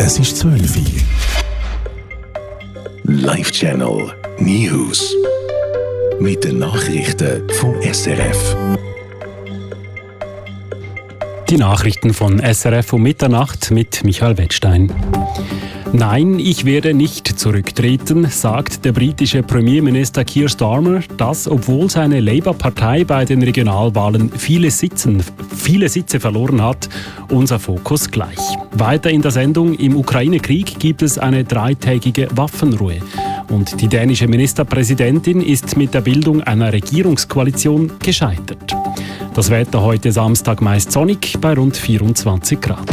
Es ist 12 Uhr. Live Channel News. Mit den Nachrichten vom SRF. Die Nachrichten von SRF um Mitternacht mit Michael Wettstein. Nein, ich werde nicht zurücktreten, sagt der britische Premierminister Keir Starmer, das, obwohl seine Labour-Partei bei den Regionalwahlen viele Sitze verloren hat. Unser Fokus gleich. Weiter in der Sendung: Im Ukraine-Krieg gibt es eine 3-tägige Waffenruhe. Und die dänische Ministerpräsidentin ist mit der Bildung einer Regierungskoalition gescheitert. Das Wetter heute Samstag meist sonnig bei rund 24 Grad.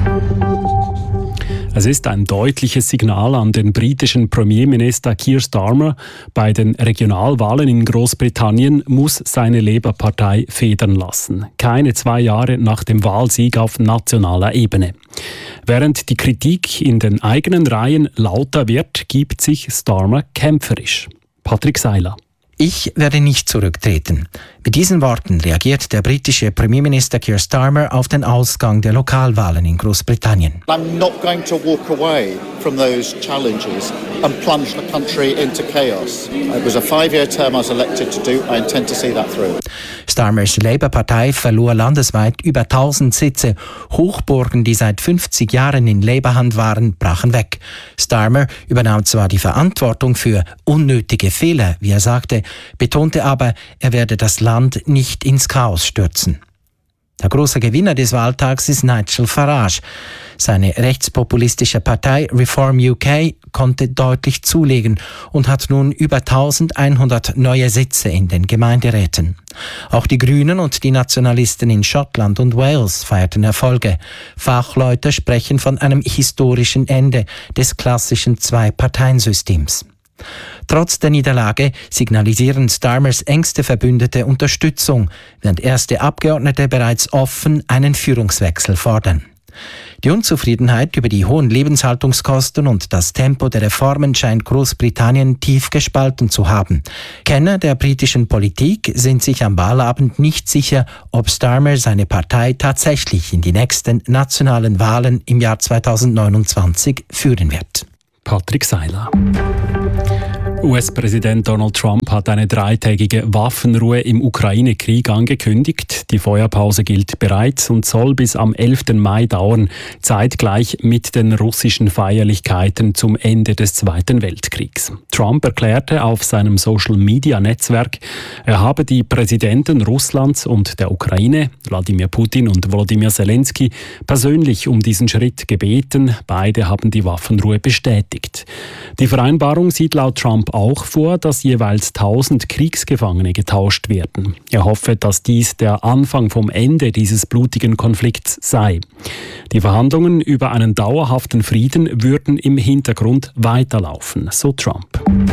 Es ist ein deutliches Signal an den britischen Premierminister Keir Starmer. Bei den Regionalwahlen in Großbritannien muss seine Labour-Partei federn lassen. Keine 2 Jahre nach dem Wahlsieg auf nationaler Ebene. Während die Kritik in den eigenen Reihen lauter wird, gibt sich Starmer kämpferisch. Patrick Seiler. Ich werde nicht zurücktreten. Mit diesen Worten reagiert der britische Premierminister Keir Starmer auf den Ausgang der Lokalwahlen in Großbritannien. I'm not going to walk away from those challenges and plunge the country into chaos. It was a 5-year term I was elected to do. I intend to see that through. Starmers Labour-Partei verlor landesweit über 1000 Sitze. Hochburgen, die seit 50 Jahren in Labour-Hand waren, brachen weg. Starmer übernahm zwar die Verantwortung für unnötige Fehler, wie er sagte, betonte aber, er werde das Land nicht ins Chaos stürzen. Der große Gewinner des Wahltags ist Nigel Farage. Seine rechtspopulistische Partei Reform UK konnte deutlich zulegen und hat nun über 1100 neue Sitze in den Gemeinderäten. Auch die Grünen und die Nationalisten in Schottland und Wales feierten Erfolge. Fachleute sprechen von einem historischen Ende des klassischen Zwei-Parteien-Systems. Trotz der Niederlage signalisieren Starmers engste Verbündete Unterstützung, während erste Abgeordnete bereits offen einen Führungswechsel fordern. Die Unzufriedenheit über die hohen Lebenshaltungskosten und das Tempo der Reformen scheint Großbritannien tief gespalten zu haben. Kenner der britischen Politik sind sich am Wahlabend nicht sicher, ob Starmer seine Partei tatsächlich in die nächsten nationalen Wahlen im Jahr 2029 führen wird. Patrick Seiler. US-Präsident Donald Trump hat eine 3-tägige Waffenruhe im Ukraine-Krieg angekündigt. Die Feuerpause gilt bereits und soll bis am 11. Mai dauern, zeitgleich mit den russischen Feierlichkeiten zum Ende des Zweiten Weltkriegs. Trump erklärte auf seinem Social-Media-Netzwerk, er habe die Präsidenten Russlands und der Ukraine, Wladimir Putin und Volodymyr Zelensky, persönlich um diesen Schritt gebeten. Beide haben die Waffenruhe bestätigt. Die Vereinbarung sieht laut Trump auch vor, dass jeweils 1000 Kriegsgefangene getauscht werden. Er hoffe, dass dies der Anfang vom Ende dieses blutigen Konflikts sei. Die Verhandlungen über einen dauerhaften Frieden würden im Hintergrund weiterlaufen, so Trump.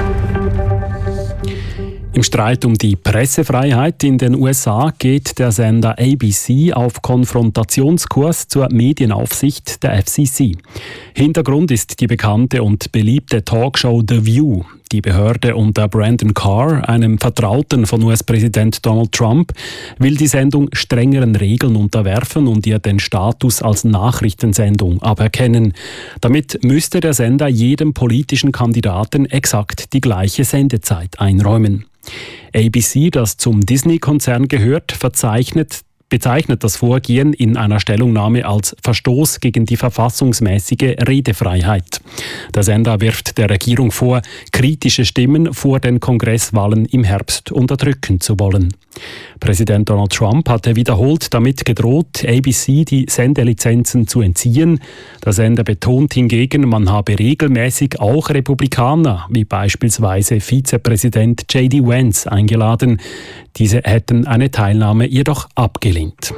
Im Streit um die Pressefreiheit in den USA geht der Sender ABC auf Konfrontationskurs zur Medienaufsicht der FCC. Hintergrund ist die bekannte und beliebte Talkshow The View. Die Behörde unter Brandon Carr, einem Vertrauten von US-Präsident Donald Trump, will die Sendung strengeren Regeln unterwerfen und ihr den Status als Nachrichtensendung aberkennen. Damit müsste der Sender jedem politischen Kandidaten exakt die gleiche Sendezeit einräumen. ABC, das zum Disney-Konzern gehört, bezeichnet das Vorgehen in einer Stellungnahme als Verstoß gegen die verfassungsmäßige Redefreiheit. Der Sender wirft der Regierung vor, kritische Stimmen vor den Kongresswahlen im Herbst unterdrücken zu wollen. Präsident Donald Trump hatte wiederholt damit gedroht, ABC die Sendelizenzen zu entziehen. Der Sender betont hingegen, man habe regelmäßig auch Republikaner, wie beispielsweise Vizepräsident J.D. Vance, eingeladen. Diese hätten eine Teilnahme jedoch abgelehnt.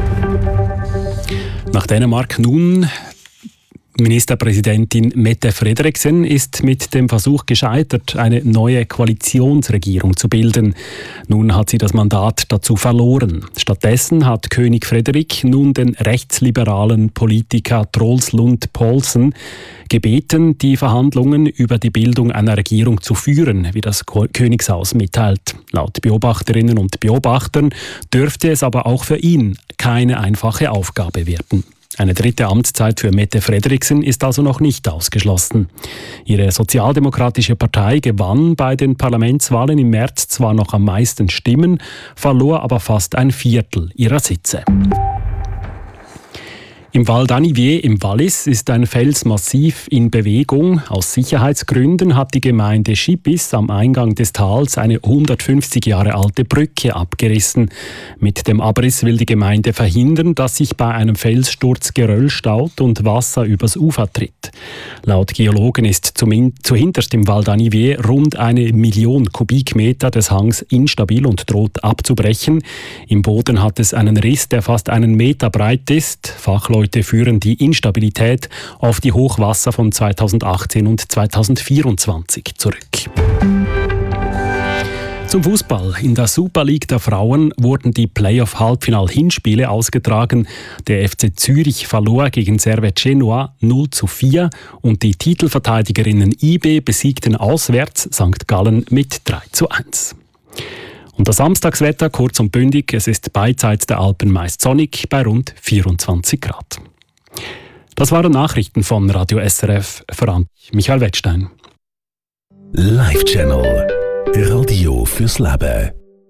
Nach Dänemark nun. Ministerpräsidentin Mette Frederiksen ist mit dem Versuch gescheitert, eine neue Koalitionsregierung zu bilden. Nun hat sie das Mandat dazu verloren. Stattdessen hat König Frederik nun den rechtsliberalen Politiker Troels Lund Poulsen gebeten, die Verhandlungen über die Bildung einer Regierung zu führen, wie das Königshaus mitteilt. Laut Beobachterinnen und Beobachtern dürfte es aber auch für ihn keine einfache Aufgabe werden. Eine dritte Amtszeit für Mette Frederiksen ist also noch nicht ausgeschlossen. Ihre sozialdemokratische Partei gewann bei den Parlamentswahlen im März zwar noch am meisten Stimmen, verlor aber fast ein Viertel ihrer Sitze. Im Val d'Anivier im Wallis ist ein Felsmassiv in Bewegung. Aus Sicherheitsgründen hat die Gemeinde Schipis am Eingang des Tals eine 150 Jahre alte Brücke abgerissen. Mit dem Abriss will die Gemeinde verhindern, dass sich bei einem Felssturz Geröll staut und Wasser übers Ufer tritt. Laut Geologen ist zuhinterst im Val d'Anivier rund 1 Million Kubikmeter des Hangs instabil und droht abzubrechen. Im Boden hat es einen Riss, der fast 1 Meter breit ist. Fachleute führen die Instabilität auf die Hochwasser von 2018 und 2024 zurück. Zum Fußball. In der Super League der Frauen wurden die Playoff-Halbfinal-Hinspiele ausgetragen. Der FC Zürich verlor gegen Servette Genua 0:4 und die Titelverteidigerinnen IB besiegten auswärts St. Gallen mit 3:1. Und das Samstagswetter kurz und bündig. Es ist beidseits der Alpen meist sonnig bei rund 24 Grad. Das waren Nachrichten von Radio SRF. Verantwortlich Michael Wettstein. Live Channel. Radio fürs Leben.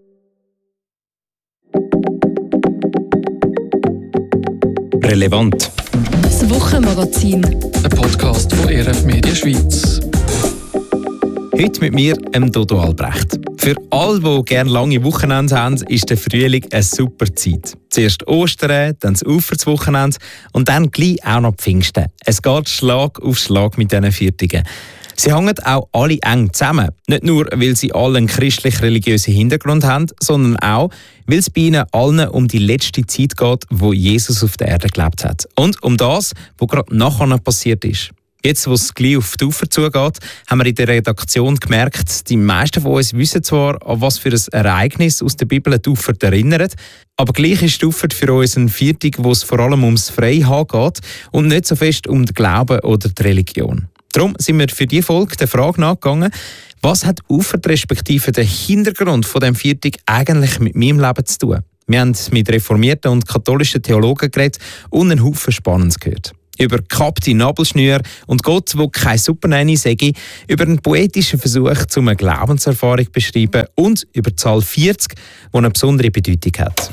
Relevant. Das Wochenmagazin. Ein Podcast von RF Media Schweiz. Heute mit mir, Dodo Albrecht. Für alle, die gerne lange Wochenende haben, ist der Frühling eine super Zeit. Zuerst Ostern, dann das Uferswochenende und dann gleich auch noch Pfingsten. Es geht Schlag auf Schlag mit diesen Viertigen. Sie hängen auch alle eng zusammen. Nicht nur, weil sie alle einen christlich-religiösen Hintergrund haben, sondern auch, weil es bei ihnen allen um die letzte Zeit geht, wo Jesus auf der Erde gelebt hat. Und um das, was gerade nachher noch passiert ist. Jetzt, wo es gleich auf die Ufer zugeht, haben wir in der Redaktion gemerkt, die meisten von uns wissen zwar, an was für ein Ereignis aus der Bibel die Ufer erinnert, aber gleich ist die Ufer für uns ein Viertig, wo es vor allem ums Freihaben geht und nicht so fest um den Glauben oder die Religion. Darum sind wir für diese Folge der Frage nachgegangen, was hat Ufer respektive der Hintergrund von dem Viertig eigentlich mit meinem Leben zu tun? Wir haben mit reformierten und katholischen Theologen geredet und einen Haufen Spannendes gehört. Über gekappte Nabelschnüre und Gott, der keine Supernanny sage, über einen poetischen Versuch, eine Glaubenserfahrung zu beschreiben und über die Zahl 40, die eine besondere Bedeutung hat.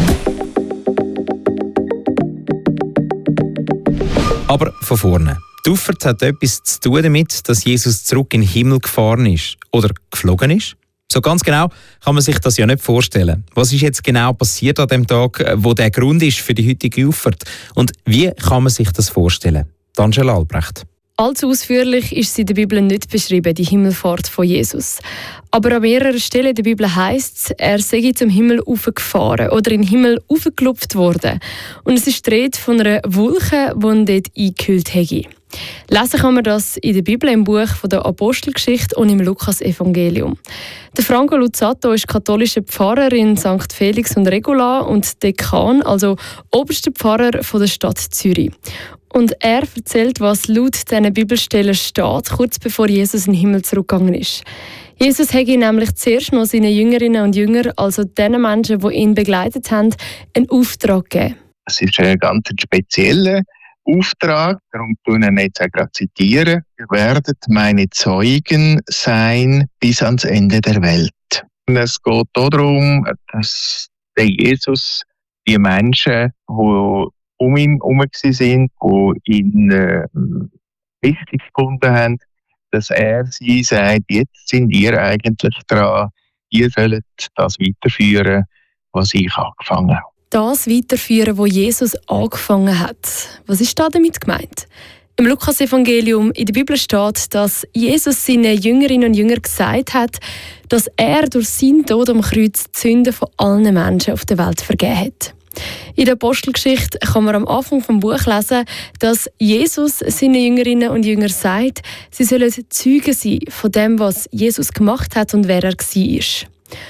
Aber von vorne. Die Auffahrt hat etwas zu tun damit, dass Jesus zurück in den Himmel gefahren ist oder geflogen ist. So ganz genau kann man sich das ja nicht vorstellen. Was ist jetzt genau passiert an dem Tag, wo der Grund ist für die heutige Auffahrt? Und wie kann man sich das vorstellen? Angela Albrecht. Allzu ausführlich ist es in der Bibel nicht beschrieben, die Himmelfahrt von Jesus. Aber an mehreren Stellen in der Bibel heisst es, er sei zum Himmel aufgefahren oder in den Himmel aufgelupft worden. Und es ist die Rede von einer Wolke, die ihn dort eingehüllt hätte. Lesen kann man das in der Bibel im Buch von der Apostelgeschichte und im Lukas-Evangelium. Der Franco Luzzato ist katholischer Pfarrer in St. Felix und Regula und Dekan, also oberster Pfarrer von der Stadt Zürich. Und er erzählt, was laut diesen Bibelstellen steht, kurz bevor Jesus in den Himmel zurückgegangen ist. Jesus hätte nämlich zuerst noch seinen Jüngerinnen und Jüngern, also den Menschen, die ihn begleitet haben, einen Auftrag gegeben. Es ist ein ganz spezieller Auftrag, darum tun wir ihn jetzt auch gerade zitieren. Ihr werdet meine Zeugen sein bis ans Ende der Welt. Und es geht darum, dass der Jesus die Menschen, die um ihn herum waren, die ihn wichtig gefunden haben, dass er sie sagt, jetzt sind ihr eigentlich dran, ihr sollt das weiterführen, was ich angefangen habe. Das weiterführen, was Jesus angefangen hat. Was ist da damit gemeint? Im Lukas-Evangelium in der Bibel steht, dass Jesus seinen Jüngerinnen und Jüngern gesagt hat, dass er durch seinen Tod am Kreuz die Sünden von allen Menschen auf der Welt vergeben hat. In der Apostelgeschichte kann man am Anfang des Buches lesen, dass Jesus seinen Jüngerinnen und Jüngern sagt, sie sollen Zeugen sein von dem, was Jesus gemacht hat und wer er war.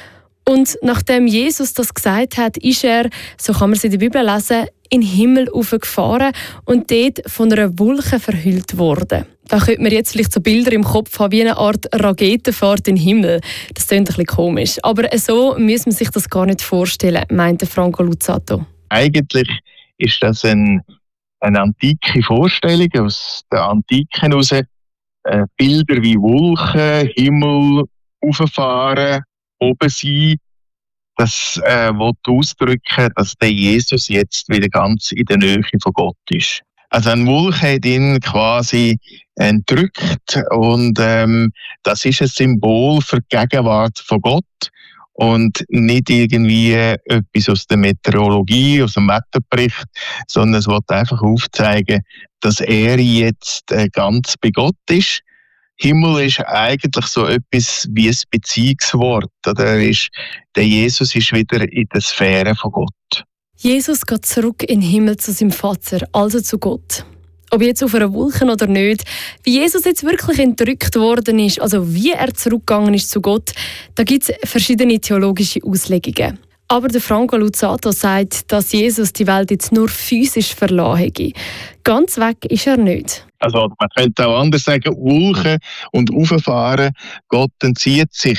Und nachdem Jesus das gesagt hat, ist er, so kann man es in der Bibel lesen, in den Himmel aufgefahren und dort von einer Wolke verhüllt worden. Da könnte man jetzt vielleicht so Bilder im Kopf haben, wie eine Art Raketenfahrt in den Himmel. Das klingt ein bisschen komisch. Aber so muss man sich das gar nicht vorstellen, meinte Franco Luzzato. Eigentlich ist das ein eine antike Vorstellung aus der Antike heraus. Bilder wie Wolken, Himmel, rauffahren, oben sein. Das will ausdrücken, dass der Jesus jetzt wieder ganz in der Nähe von Gott ist. Also ein Wolke hat ihn quasi entrückt und das ist ein Symbol für die Gegenwart von Gott und nicht irgendwie etwas aus der Meteorologie, aus dem Wetterbericht, sondern es will einfach aufzeigen, dass er jetzt ganz bei Gott ist. Himmel ist eigentlich so etwas wie ein Beziehungswort. Der Jesus ist wieder in der Sphäre von Gott. Jesus geht zurück in den Himmel zu seinem Vater, also zu Gott. Ob jetzt auf einer Wolke oder nicht, wie Jesus jetzt wirklich entrückt worden ist, also wie er zurückgegangen ist zu Gott, da gibt es verschiedene theologische Auslegungen. Aber der Franco Luzzatto sagt, dass Jesus die Welt jetzt nur physisch verlassen hätte. Ganz weg ist er nicht. Also man könnte auch anders sagen, Wolken und Rauffahren, Gott entzieht sich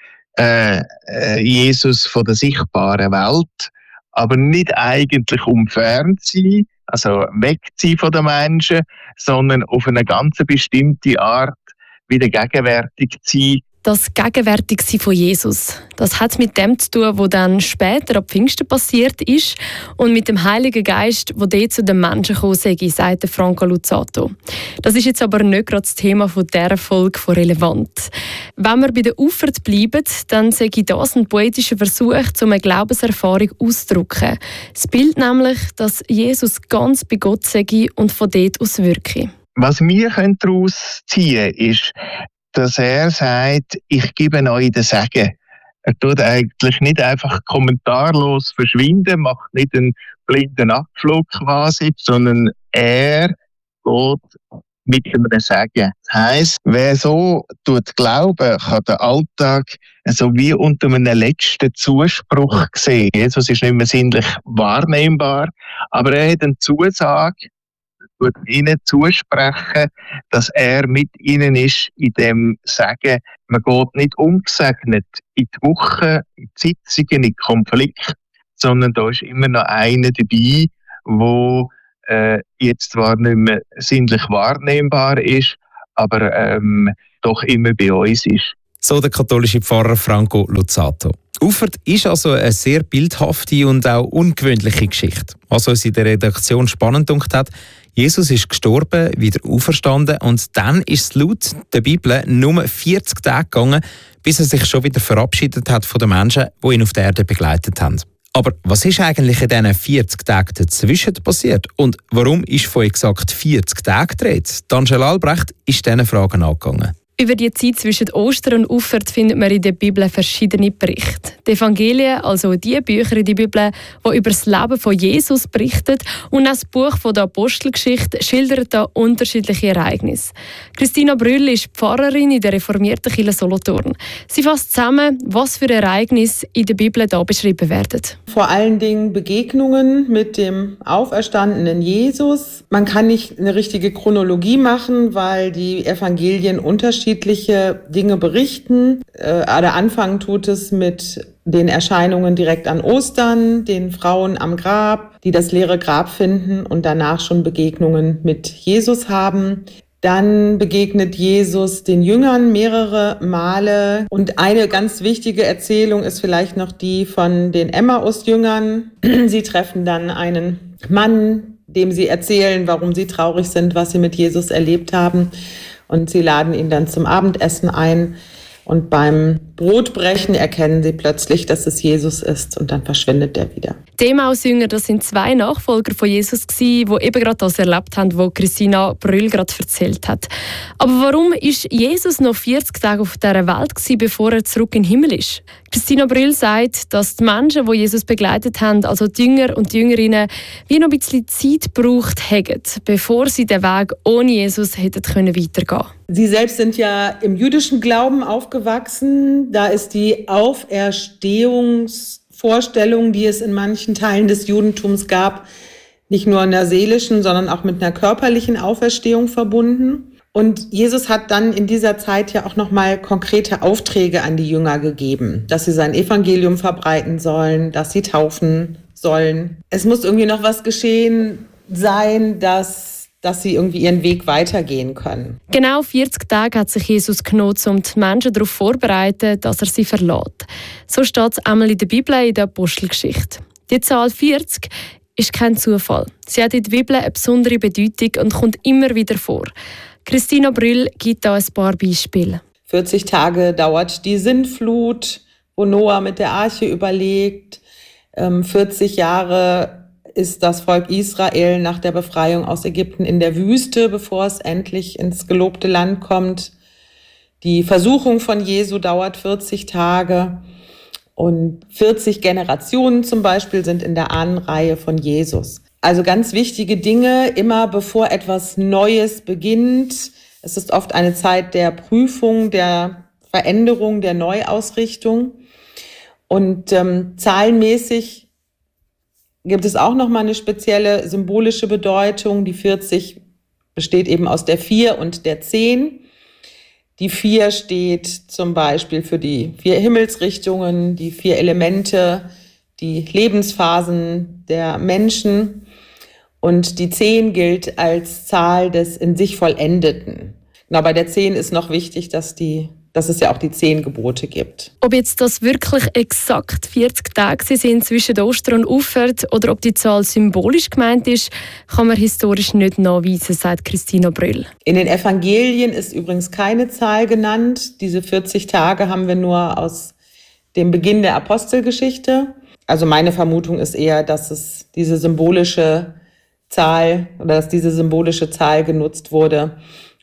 Jesus von der sichtbaren Welt, aber nicht eigentlich um fern zu sein, also weg zu sein von den Menschen, sondern auf eine ganz bestimmte Art wieder gegenwärtig zu sein. Das Gegenwärtigsein von Jesus, das hat mit dem zu tun, was dann später ab Pfingsten passiert ist und mit dem Heiligen Geist, der dort zu den Menschen gekommen sei, sagt Franco Luzzatto. Das ist jetzt aber nicht gerade das Thema von dieser Folge von relevant. Wenn wir bei der Auffahrt bleiben, dann sage ich das ein poetischer Versuch, um eine Glaubenserfahrung auszudrücken. Das Bild nämlich, dass Jesus ganz bei Gott sei und von dort aus wirke. Was wir daraus ziehen können, ist, dass er sagt, ich gebe euch den Segen. Er tut eigentlich nicht einfach kommentarlos verschwinden, macht nicht einen blinden Abflug quasi, sondern er geht mit einem Segen. Das heisst, wer so glauben, kann den Alltag so wie unter einem letzten Zuspruch sehen. Jesus ist nicht mehr sinnlich wahrnehmbar, aber er hat eine Zusage, wird ihnen zusprechen, dass er mit ihnen ist in dem Sagen. Man geht nicht ungesegnet in die Woche, in die Sitzungen, in die Konflikte, sondern da ist immer noch einer dabei, der jetzt zwar nicht mehr sinnlich wahrnehmbar ist, aber doch immer bei uns ist. So der katholische Pfarrer Franco Luzzatto. Auffahrt ist also eine sehr bildhafte und auch ungewöhnliche Geschichte. Was uns in der Redaktion spannend gedacht hat, Jesus ist gestorben, wieder auferstanden und dann ist es laut der Bibel nur 40 Tage gegangen, bis er sich schon wieder verabschiedet hat von den Menschen, die ihn auf der Erde begleitet haben. Aber was ist eigentlich in diesen 40 Tagen dazwischen passiert und warum ist von exakt 40 Tagen gedreht? Angela Albrecht ist diesen Fragen angegangen. Über die Zeit zwischen Ostern und Auffahrt findet man in der Bibel verschiedene Berichte. Die Evangelien, also die Bücher in der Bibel, die über das Leben von Jesus berichten, und auch das Buch von der Apostelgeschichte schildert da unterschiedliche Ereignisse. Christina Brüll ist Pfarrerin in der reformierten Kirche Solothurn. Sie fasst zusammen, was für Ereignisse in der Bibel da beschrieben werden. Vor allen Dingen Begegnungen mit dem auferstandenen Jesus. Man kann nicht eine richtige Chronologie machen, weil die Evangelien unterschiedliche Dinge berichten. Der Anfang tut es mit den Erscheinungen direkt an Ostern, den Frauen am Grab, die das leere Grab finden und danach schon Begegnungen mit Jesus haben. Dann begegnet Jesus den Jüngern mehrere Male. Und eine ganz wichtige Erzählung ist vielleicht noch die von den Emmaus-Jüngern. Sie treffen dann einen Mann, dem sie erzählen, warum sie traurig sind, was sie mit Jesus erlebt haben. Und sie laden ihn dann zum Abendessen ein. Und beim Brotbrechen erkennen sie plötzlich, dass es Jesus ist. Und dann verschwindet er wieder. Die Emmaus-Jünger, das sind zwei Nachfolger von Jesus die eben gerade das erlebt haben, was Christina Brüll gerade erzählt hat. Aber warum ist Jesus noch 40 Tage auf dieser Welt gewesen, bevor er zurück in den Himmel ist? Christina Brüll sagt, dass die Menschen, die Jesus begleitet haben, also die Jünger und die Jüngerinnen, wie noch ein bisschen Zeit gebraucht hätten, bevor sie den Weg ohne Jesus hätten weitergehen können. Sie selbst sind ja im jüdischen Glauben aufgewachsen. Da ist die Auferstehungsvorstellung, die es in manchen Teilen des Judentums gab, nicht nur in der seelischen, sondern auch mit einer körperlichen Auferstehung verbunden. Und Jesus hat dann in dieser Zeit ja auch nochmal konkrete Aufträge an die Jünger gegeben, dass sie sein Evangelium verbreiten sollen, dass sie taufen sollen. Es muss irgendwie noch was geschehen, sein, dass sie irgendwie ihren Weg weitergehen können. Genau 40 Tage hat sich Jesus genommen, um die Menschen darauf vorzubereiten, dass er sie verlässt. So steht es einmal in der Bibel in der Apostelgeschichte. Die Zahl 40 ist kein Zufall. Sie hat in der Bibel eine besondere Bedeutung und kommt immer wieder vor. Christina Brühl gibt da ein paar Beispiele. 40 Tage dauert die Sintflut, wo Noah mit der Arche überlebt. 40 Jahre ist das Volk Israel nach der Befreiung aus Ägypten in der Wüste, bevor es endlich ins gelobte Land kommt. Die Versuchung von Jesu dauert 40 Tage. Und 40 Generationen zum Beispiel sind in der Ahnenreihe von Jesus. Also ganz wichtige Dinge, immer bevor etwas Neues beginnt. Es ist oft eine Zeit der Prüfung, der Veränderung, der Neuausrichtung. Und zahlenmäßig gibt es auch nochmal eine spezielle symbolische Bedeutung. Die 40 besteht eben aus der 4 und der 10. Die 4 steht zum Beispiel für die 4 Himmelsrichtungen, die 4 Elemente, die Lebensphasen der Menschen. Und die 10 gilt als Zahl des in sich Vollendeten. Genau, bei der 10 ist noch wichtig, dass es ja auch die 10 Gebote gibt. Ob jetzt das wirklich exakt 40 Tage sind zwischen Ostern und Auffahrt oder ob die Zahl symbolisch gemeint ist, kann man historisch nicht nachweisen, sagt Christina Brühl. In den Evangelien ist übrigens keine Zahl genannt. Diese 40 Tage haben wir nur aus dem Beginn der Apostelgeschichte. Also meine Vermutung ist eher, dass diese symbolische Zahl genutzt wurde,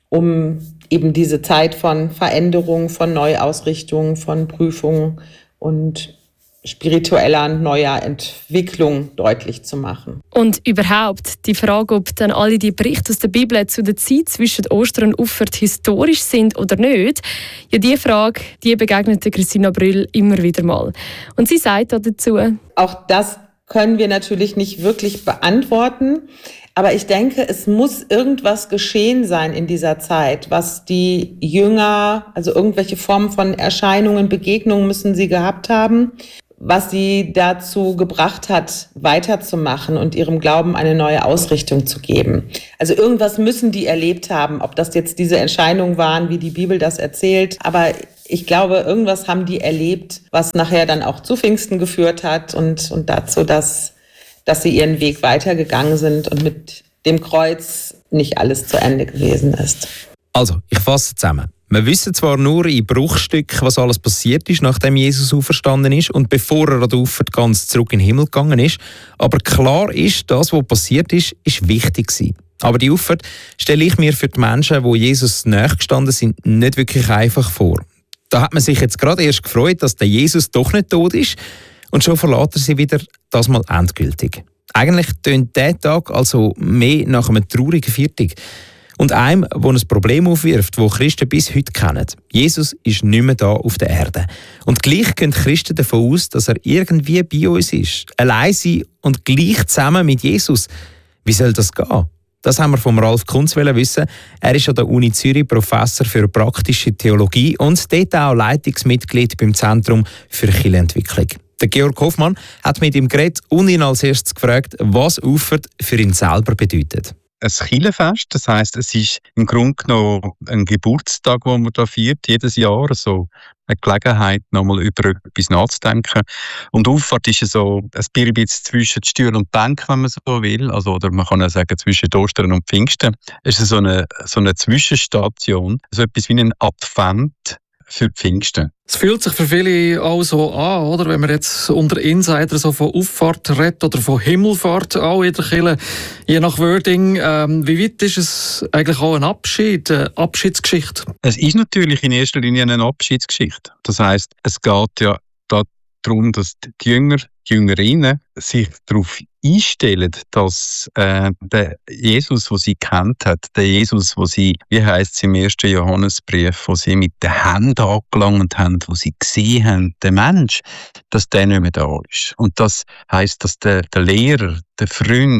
um eben diese Zeit von Veränderung, von Neuausrichtung, von Prüfung und spiritueller neuer Entwicklung deutlich zu machen. Und überhaupt die Frage, ob dann alle die Berichte aus der Bibel zu der Zeit zwischen Ostern und Auffahrt historisch sind oder nicht, ja, diese Frage, die begegnete Christina Brühl immer wieder mal. Und sie sagt dazu: Auch das können wir natürlich nicht wirklich beantworten. Aber ich denke, es muss irgendwas geschehen sein in dieser Zeit, was die Jünger, also irgendwelche Formen von Erscheinungen, Begegnungen müssen sie gehabt haben, was sie dazu gebracht hat, weiterzumachen und ihrem Glauben eine neue Ausrichtung zu geben. Also irgendwas müssen die erlebt haben, ob das jetzt diese Erscheinungen waren, wie die Bibel das erzählt. Aber ich glaube, irgendwas haben die erlebt, was nachher dann auch zu Pfingsten geführt hat und dazu, dass sie ihren Weg weitergegangen sind und mit dem Kreuz nicht alles zu Ende gewesen ist. Also, ich fasse zusammen. Wir wissen zwar nur in Bruchstücken, was alles passiert ist, nachdem Jesus auferstanden ist und bevor er an der Auffahrt ganz zurück in den Himmel gegangen ist. Aber klar ist, das, was passiert ist wichtig gewesen. Aber die Auffahrt stelle ich mir für die Menschen, die Jesus nachgestanden sind, nicht wirklich einfach vor. Da hat man sich jetzt gerade erst gefreut, dass der Jesus doch nicht tot ist. Und schon verlässt er sie wieder, das mal endgültig. Eigentlich tönt dieser Tag also mehr nach einem traurigen Viertag. Und einem, der ein Problem aufwirft, das Christen bis heute kennen. Jesus ist nicht mehr da auf der Erde. Und gleich gehen Christen davon aus, dass er irgendwie bei uns ist. Allein sein und gleich zusammen mit Jesus. Wie soll das gehen? Das haben wir von Ralf Kunz wissen. Er ist an der Uni Zürich Professor für praktische Theologie und dort auch Leitungsmitglied beim Zentrum für Kirchenentwicklung. Der Georg Hoffmann hat mit ihm geredet und ihn als erstes gefragt, was Auffahrt für ihn selber bedeutet. Ein Kirchenfest, das heisst, es ist im Grunde genommen ein Geburtstag, den man da feiert, jedes Jahr, so eine Gelegenheit, nochmal über etwas nachzudenken. Und Auffahrt ist so ein bisschen zwischen Stühlen und Bänken, wenn man so will, also, oder man kann auch sagen, zwischen Ostern und Pfingsten. Es ist so eine Zwischenstation, so etwas wie ein Advent für Pfingsten. Es fühlt sich für viele auch so an, oder? Wenn man jetzt unter Insider so von Auffahrt redet oder von Himmelfahrt auch in der Kirche, je nach Wording. Wie weit ist es eigentlich auch ein Abschied, eine Abschiedsgeschichte? Es ist natürlich in erster Linie eine Abschiedsgeschichte. Das heisst, es geht ja darum, dass die Jüngerinnen sich darauf einstellen, dass der Jesus, den sie kennt hat, der Jesus, wo sie, wie heisst es im 1. Johannesbrief, wo sie mit den Händen angelangt haben, wo sie gesehen haben, der Mensch, dass der nicht mehr da ist. Und das heisst, dass der Lehrer, der Freund,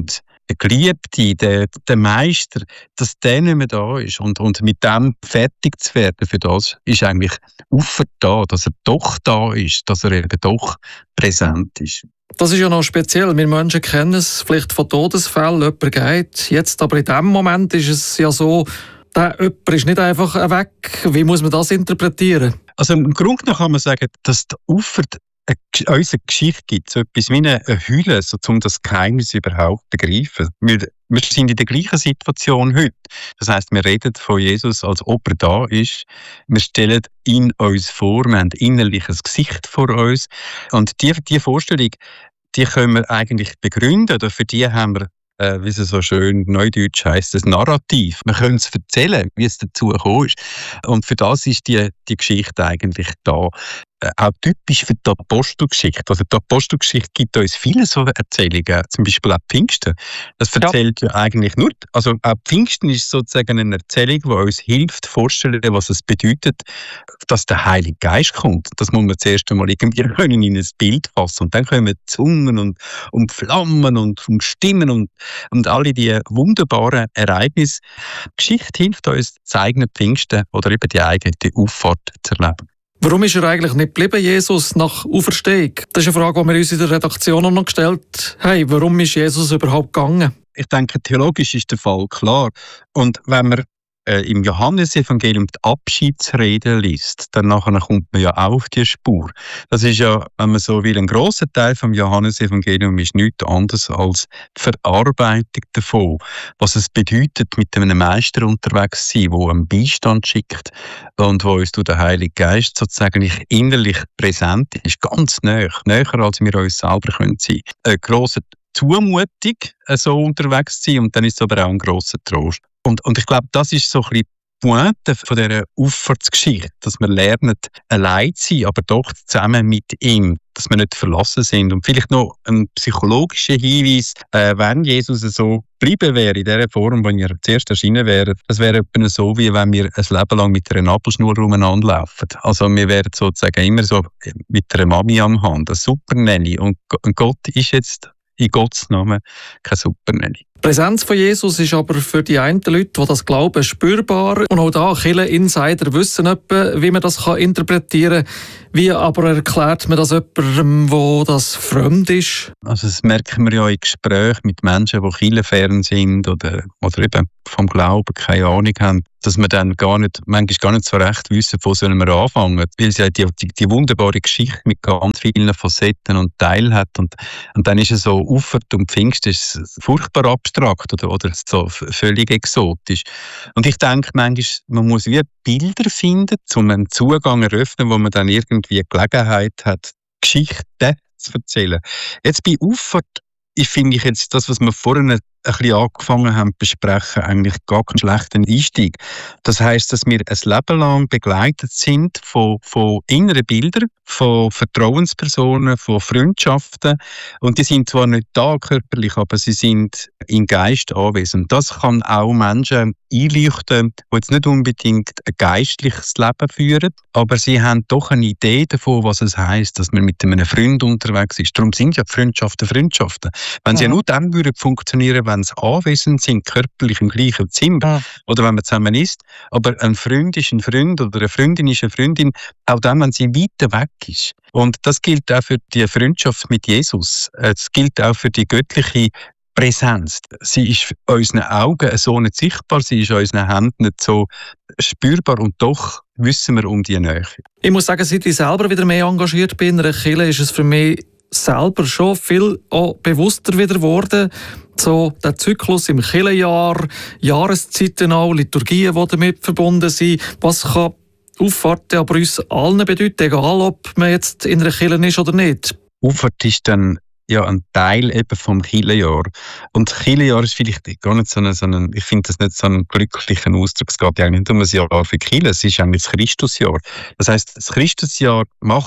Geliebte, der Meister, dass der nicht mehr da ist und mit dem fertig zu werden, für das ist eigentlich Opfer da, dass er doch da ist, dass er eben doch präsent ist. Das ist ja noch speziell. Wir Menschen kennen es vielleicht von Todesfällen, jemand geht. Jetzt aber in diesem Moment ist es ja so, der jemand ist nicht einfach weg. Wie muss man das interpretieren? Also im Grunde genommen kann man sagen, dass der Opfer unsere Geschichte gibt, so etwas wie eine Hülle, so, um das Geheimnis überhaupt zu begreifen. Wir sind in der gleichen Situation heute. Das heisst, wir reden von Jesus, als ob er da ist. Wir stellen ihn uns vor, wir haben innerlich ein Gesicht vor uns. Und die Vorstellung, die können wir eigentlich begründen, oder für die haben wir, wie es so schön neudeutsch heisst, das Narrativ. Wir können es erzählen, wie es dazu gekommen ist. Und für das ist die Geschichte eigentlich da. Auch typisch für die Apostelgeschichte. Also die Apostelgeschichte gibt uns viele so Erzählungen, zum Beispiel auch Pfingsten. Das erzählt ja eigentlich nur, also auch Pfingsten ist sozusagen eine Erzählung, die uns hilft, vorzustellen, was es bedeutet, dass der Heilige Geist kommt. Das muss man zuerst einmal irgendwie können in ein Bild fassen. Und dann kommen Zungen und Flammen und Stimmen und alle die wunderbaren Ereignisse. Die Geschichte hilft uns, das eigene Pfingsten oder eben die eigene Auffahrt zu erleben. Warum ist er eigentlich nicht geblieben, Jesus, nach Auferstehung? Das ist eine Frage, die wir uns in der Redaktion auch noch gestellt haben. Warum ist Jesus überhaupt gegangen? Ich denke, theologisch ist der Fall klar. Und wenn man im Johannesevangelium die Abschiedsrede liest, dann nachher kommt man ja auch auf die Spur. Das ist ja, wenn man so will, ein grosser Teil vom Johannesevangelium ist nichts anderes als die Verarbeitung davon, was es bedeutet, mit einem Meister unterwegs zu sein, der einen Beistand schickt und wo uns durch den Heiligen Geist sozusagen innerlich präsent ist, ganz näher als wir uns selber sein können. Eine grosse Zumutung, so unterwegs zu sein, und dann ist es aber auch ein grosser Trost. Und ich glaube, das ist so ein bisschen die Pointe von dieser Auffahrtsgeschichte, dass wir lernen, allein zu sein, aber doch zusammen mit ihm, dass wir nicht verlassen sind. Und vielleicht noch ein psychologischer Hinweis, wenn Jesus so bleiben wäre, in der Form, in der er zuerst erschienen wäre, das wäre etwa so, wie wenn wir ein Leben lang mit einer Nabelschnur umeinander laufen. Also wir wären sozusagen immer so mit einer Mami am Hand, eine Supernanny. Und Gott ist jetzt in Gottes Namen keine Supernanny. Die Präsenz von Jesus ist aber für die einen Leute, die das glauben, spürbar. Und auch da, Kirchen-Insider wissen etwa, wie man das interpretieren kann. Wie aber erklärt man das jemandem, wo das fremd ist? Also das merken wir ja in Gesprächen mit Menschen, die kirchenfern sind oder eben vom Glauben keine Ahnung haben, dass wir dann manchmal gar nicht so recht wissen, wo sollen wir anfangen. Weil sie die wunderbare Geschichte mit ganz vielen Facetten und Teilen hat. Und dann ist es so, Auffahrt und Pfingsten ist furchtbar abstrakt oder so völlig exotisch. Und ich denke manchmal, man muss wie Bilder finden, um einen Zugang zu eröffnen, wo man dann irgendwie Gelegenheit hat, Geschichten zu erzählen. Jetzt bei Auffahrt finde ich jetzt das, was wir vorhin ein bisschen angefangen haben zu besprechen, eigentlich gar keinen schlechten Einstieg. Das heisst, dass wir ein Leben lang begleitet sind von inneren Bildern, von Vertrauenspersonen, von Freundschaften. Und die sind zwar nicht da körperlich, aber sie sind im Geist anwesend. Das kann auch Menschen einleuchten, die jetzt nicht unbedingt ein geistliches Leben führen, aber sie haben doch eine Idee davon, was es heisst, dass man mit einem Freund unterwegs ist. Darum sind ja Freundschaften. Wenn sie ja nur dann würden funktionieren, wenn sie anwesend sind, körperlich im gleichen Zimmer oder wenn man zusammen ist. Aber ein Freund ist ein Freund oder eine Freundin ist eine Freundin, auch dann, wenn sie weiter weg ist. Und das gilt auch für die Freundschaft mit Jesus. Es gilt auch für die göttliche Präsenz. Sie ist unseren Augen so nicht sichtbar, sie ist unseren Händen nicht so spürbar und doch wissen wir um die Nähe. Ich muss sagen, seit ich selber wieder mehr engagiert bin in einer Kirche, ist es für mich selber schon viel auch bewusster wieder geworden. So der Zyklus im Kirchenjahr, Jahreszeiten auch, Liturgien, die damit verbunden sind. Was kann Auffahrt aber uns allen bedeuten, egal ob man jetzt in einer Kirche ist oder nicht? Auffahrt ist dann ja ein Teil eben vom Kirchenjahr. Und das Kirchenjahr ist vielleicht gar nicht so ein ich finde das nicht so einen glücklichen Ausdruck. Es geht ja nicht um ein Jahr für Kirche, es ist eigentlich das Christusjahr. Das heisst, das Christusjahr macht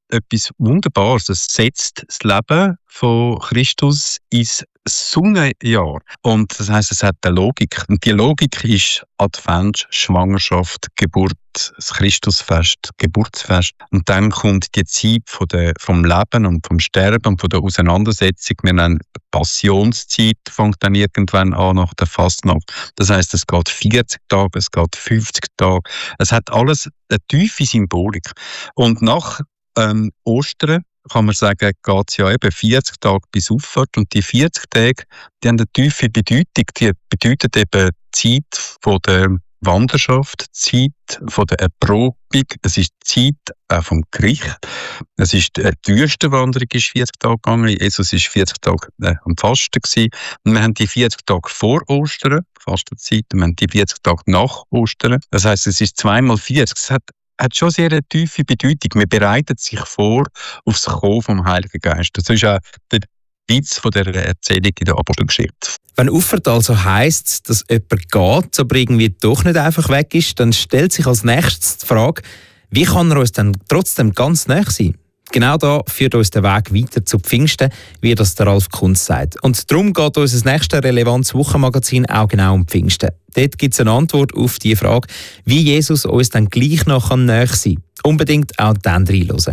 etwas Wunderbares. Es setzt das Leben von Christus ins Sonnejahr. Und das heisst, es hat eine Logik. Und die Logik ist Advent, Schwangerschaft, Geburt, das Christusfest, Geburtsfest. Und dann kommt die Zeit vom Leben und vom Sterben und von der Auseinandersetzung. Wir nennen Passionszeit, fängt dann irgendwann an nach der Fastnacht. Das heisst, es geht 40 Tage, es geht 50 Tage. Es hat alles eine tiefe Symbolik. Und nach Ostern kann man sagen, geht es ja eben 40 Tage bis Auffahrt. Und die 40 Tage, die haben eine tiefe Bedeutung. Die bedeutet eben Zeit von der Wanderschaft, Zeit von der Erprobung. Es ist Zeit auch vom Gericht. Es ist die Wüstenwanderung ist 40 Tage gegangen. Jesus war 40 Tage am Fasten gewesen. Und wir haben die 40 Tage vor Ostern, Fastenzeit, und wir haben die 40 Tage nach Ostern. Das heisst, es ist 2 mal 40. Es hat schon sehr eine tiefe Bedeutung. Man bereitet sich vor auf das Kommen vom Heiligen Geist. Das ist auch der Witz von der Erzählung in der Apostelgeschichte. Wenn Auffahrt also heisst, dass jemand geht, aber irgendwie doch nicht einfach weg ist, dann stellt sich als nächstes die Frage, wie kann er uns dann trotzdem ganz nahe sein? Genau da führt uns der Weg weiter zu Pfingsten, wie das der Ralf Kunz sagt. Und darum geht unser nächstes relevantes Wochenmagazin auch genau um Pfingsten. Dort gibt es eine Antwort auf die Frage, wie Jesus uns dann gleich noch nahe sein kann. Unbedingt auch dann reinhören.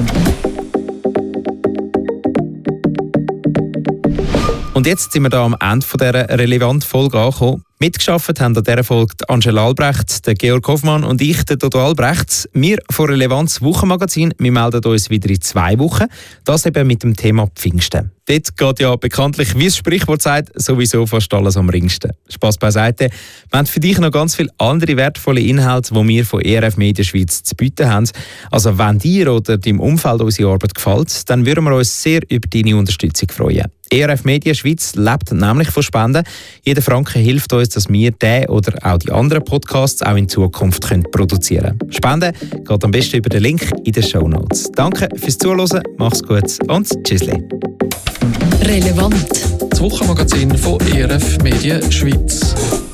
Und jetzt sind wir da am Ende dieser relevanten Folge angekommen. Mitgearbeitet haben an dieser Folge Angela Albrecht, der Georg Hoffmann und ich, der Dodo Albrecht. Wir von Relevanz Wochenmagazin, wir melden uns wieder in 2 Wochen. Das eben mit dem Thema Pfingsten. Dort geht ja bekanntlich, wie das Sprichwort sagt, sowieso fast alles am ringsten. Spass beiseite. Wir haben für dich noch ganz viele andere wertvolle Inhalte, die wir von ERF Media Schweiz zu bieten haben. Also wenn dir oder deinem Umfeld unsere Arbeit gefällt, dann würden wir uns sehr über deine Unterstützung freuen. ERF Media Schweiz lebt nämlich von Spenden. Jeder Franken hilft uns, dass wir den oder auch die anderen Podcasts auch in Zukunft produzieren können. Spenden geht am besten über den Link in den Shownotes. Danke fürs Zuhören, mach's gut und tschüssli. Relevant. Das Wochenmagazin von ERF Media Schweiz.